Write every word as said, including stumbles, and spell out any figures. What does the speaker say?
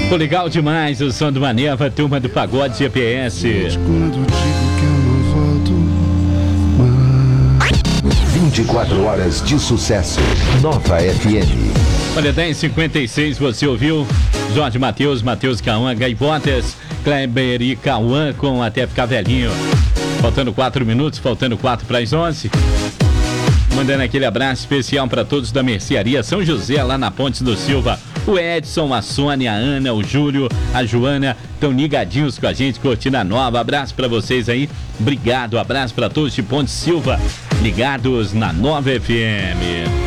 Pô, legal demais o som do Maneva, turma do Pagode G P S. Quando digo que eu não volto mais. vinte e quatro horas de sucesso. Nova F M. Olha, dez e cinquenta e seis, você ouviu Jorge Mateus, Matheus Cauã, Gaivotas, Kleber e Cauã com Até Ficar Velhinho. Faltando quatro minutos, faltando quatro para as onze. Mandando aquele abraço especial para todos da Mercearia São José, lá na Ponte do Silva. O Edson, a Sônia, a Ana, o Júlio, a Joana estão ligadinhos com a gente, curtindo a nova. Abraço para vocês aí. Obrigado, abraço para todos de Ponte Silva, ligados na Nova F M.